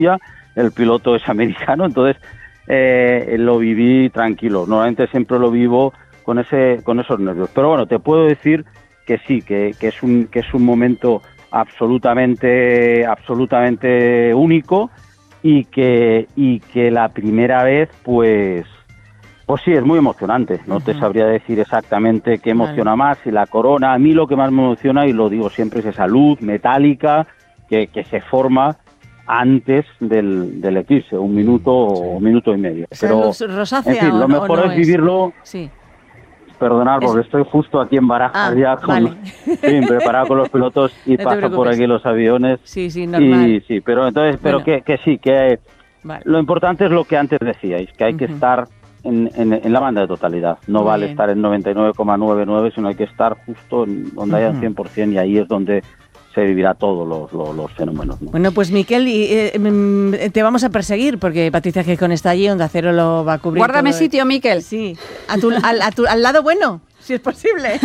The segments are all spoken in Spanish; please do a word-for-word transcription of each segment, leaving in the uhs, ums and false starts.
el piloto es americano, entonces eh, lo viví tranquilo. Normalmente siempre lo vivo con ese con esos nervios. Pero bueno, te puedo decir que sí, que, que es un que es un momento absolutamente absolutamente único y que y que la primera vez pues pues sí es muy emocionante. No uh-huh. te sabría decir exactamente qué emociona vale. más, si la corona. A mí lo que más me emociona, y lo digo siempre, es esa luz metálica que, que se forma antes del, del eclipse, un minuto o un minuto y medio. Pero luz rosácea, en fin, lo mejor no es vivirlo. Sí. Perdonad, porque es... estoy justo aquí en Barajas ah, ya con, vale. sí, preparado con los pilotos y no paso por aquí los aviones. Sí, sí, normal. Y, sí, pero entonces, pero bueno. que, que sí, que vale. lo importante es lo que antes decíais, que hay uh-huh. que estar en, en, en la banda de totalidad. No Muy vale bien. estar en noventa y nueve coma noventa y nueve, sino hay que estar justo en donde uh-huh. haya el cien por ciento, y ahí es donde se vivirá todos los, los, los fenómenos, ¿no? Bueno, pues Miquel, eh, te vamos a perseguir, porque Patricia Gijón está allí, Onda Cero lo va a cubrir. Guárdame todo. sitio, Miquel. Sí, a tu, al, a tu, al lado bueno, si es posible.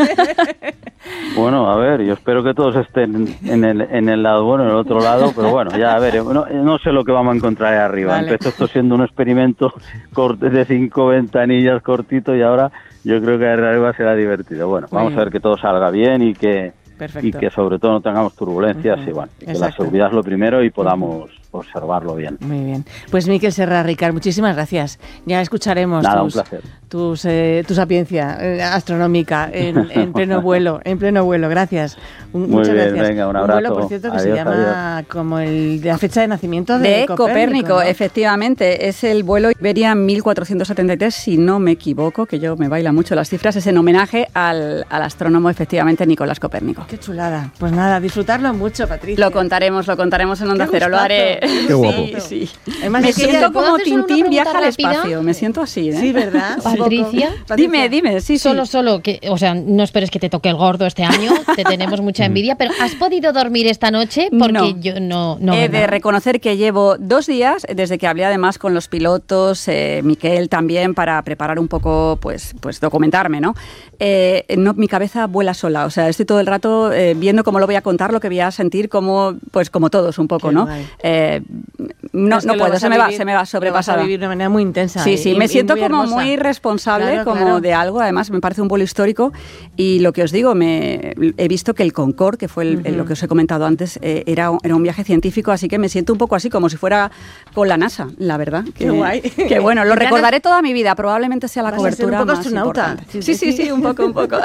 Bueno, a ver, yo espero que todos estén en el, en el lado bueno, en el otro lado, pero bueno, ya a ver, no, no sé lo que vamos a encontrar ahí arriba. Vale. Empezó esto siendo un experimento corto, de cinco ventanillas cortito, y ahora yo creo que arriba será divertido. Bueno, Muy vamos bien. a ver que todo salga bien y que Perfecto. y que sobre todo no tengamos turbulencias uh-huh. y bueno, y que la seguridad es lo primero y podamos uh-huh. observarlo bien. Muy bien. Pues Miquel Serra Ricart, muchísimas gracias. Ya escucharemos Nada, tus, un placer. tus, eh, tu sapiencia eh, astronómica en, en pleno vuelo, en pleno vuelo. Gracias. Un, Muy muchas bien, gracias. Venga, un abrazo. Un vuelo, por cierto, que adiós, se llama adiós. como el de la fecha de nacimiento de, de Copérnico. Copérnico, ¿no? Efectivamente. Es el vuelo Iberia mil cuatrocientos setenta y tres, si no me equivoco, que yo me baila mucho las cifras. Es en homenaje al, al astrónomo, efectivamente, Nicolás Copérnico. Qué chulada. Pues nada, disfrutarlo mucho, Patricia. Lo contaremos, lo contaremos en Onda Cero, lo haré. Qué guapo. Sí, sí. Además, me es que siento como Tintín viaja al rápida? espacio, me siento así, ¿eh? Sí, ¿verdad? Patricia. Dime, dime, sí, Solo, sí. solo, que, o sea, no esperes que te toque el gordo este año, te tenemos mucha envidia, pero ¿has podido dormir esta noche? Porque no. yo no... no He de reconocer que llevo dos días, desde que hablé además con los pilotos, eh, Miquel también, para preparar un poco, pues, pues documentarme, ¿no? Eh, no, mi cabeza vuela sola, o sea, estoy todo el rato eh, viendo cómo lo voy a contar, lo que voy a sentir, como, pues como todos un poco, Qué ¿no? Eh, no, no puedo, se me, va, se me va sobrepasada. Lo vas a vivir de manera muy intensa. Sí, sí, y, me siento muy como hermosa. muy responsable, claro, como claro. de algo, además me parece un vuelo histórico, y lo que os digo, me he visto que el Concorde, que fue el, uh-huh. el, lo que os he comentado antes, eh, era, era un viaje científico, así que me siento un poco así, como si fuera con la NASA, la verdad. Que, Qué guay. Que bueno, lo recordaré toda mi vida, probablemente sea la Vas cobertura a ser un poco más astronauta. importante. Sí, sí, sí, un poco, un poco.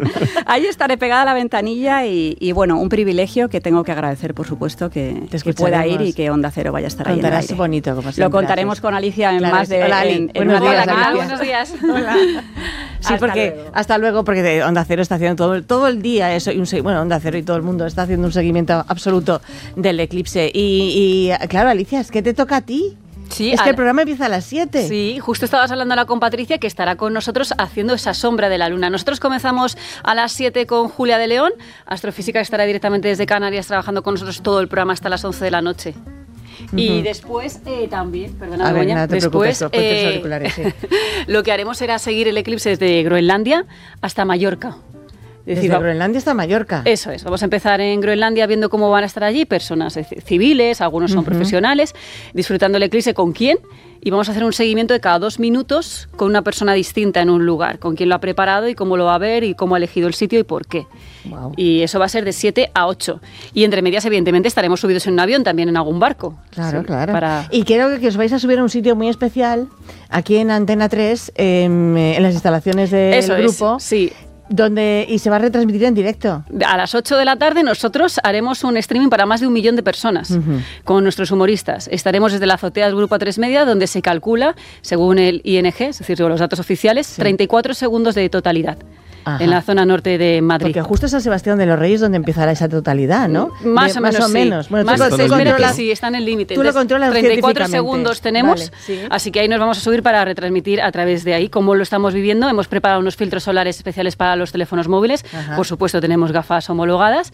Ahí estaré pegada a la ventanilla y, y bueno, un privilegio que tengo que agradecer, por supuesto, que, que pueda ir y que Onda Cero vaya a estar ahí en el aire. Bonito, como siempre. Lo contaremos haces. con Alicia en claro, más de... Hola, Ali. En, en buenos, días, canal. Alicia. buenos días. Hola. Sí, hasta porque luego. hasta luego, porque Onda Cero está haciendo todo, todo el día eso, y un, bueno, Onda Cero y todo el mundo está haciendo un seguimiento absoluto del eclipse. Y, y claro, Alicia, es que te toca a ti. Sí, es que al... el programa empieza a las siete. Sí, justo estabas hablando ahora con Patricia, que estará con nosotros haciendo esa sombra de la luna. Nosotros comenzamos a las siete con Julia de León, astrofísica, que estará directamente desde Canarias trabajando con nosotros todo el programa hasta las once de la noche. Uh-huh. Y después eh, también, perdona, ver, nada, te después preocupes, eh, eh, auriculares, sí. lo que haremos será seguir el eclipse desde Groenlandia hasta Mallorca. Es decir, Desde Groenlandia hasta Mallorca. Eso es, vamos a empezar en Groenlandia viendo cómo van a estar allí personas civiles, algunos son uh-huh. profesionales, disfrutando el eclipse con quién, y vamos a hacer un seguimiento de cada dos minutos con una persona distinta en un lugar, con quién lo ha preparado y cómo lo va a ver y cómo ha elegido el sitio y por qué. Wow. Y eso va a ser de siete a ocho. Y entre medias, evidentemente, estaremos subidos en un avión, también en algún barco. Claro, sí, claro. Para... Y creo que os vais a subir a un sitio muy especial, aquí en Antena tres, eh, en las instalaciones del eso grupo. Es, sí. Donde, y se va a retransmitir en directo. A las ocho de la tarde nosotros haremos un streaming para más de un millón de personas uh-huh. con nuestros humoristas. Estaremos desde la azotea del Grupo A tres Media, donde se calcula, según el I N G, es decir, los datos oficiales, sí. treinta y cuatro segundos de totalidad. Ajá. En la zona norte de Madrid. Porque justo es San Sebastián de los Reyes donde empezará esa totalidad, ¿no? Más de, o menos, más o sí. menos. Bueno, más, tú, se tú espera que sí, está en el límite. Tú lo controlas treinta y cuatro segundos tenemos, vale, sí. así que ahí nos vamos a subir para retransmitir a través de ahí cómo lo estamos viviendo. Hemos preparado unos filtros solares especiales para los teléfonos móviles. Ajá. Por supuesto, tenemos gafas homologadas.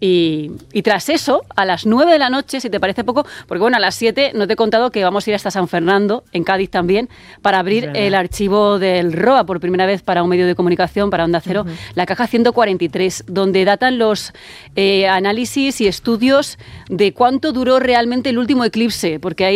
Y, y tras eso, a las nueve de la noche, si te parece poco, porque bueno, a las siete no te he contado que vamos a ir hasta San Fernando, en Cádiz también, para abrir el archivo del R O A por primera vez para un medio de comunicación, para Onda Cero, uh-huh. la caja ciento cuarenta y tres, donde datan los eh, análisis y estudios de cuánto duró realmente el último eclipse, porque ahí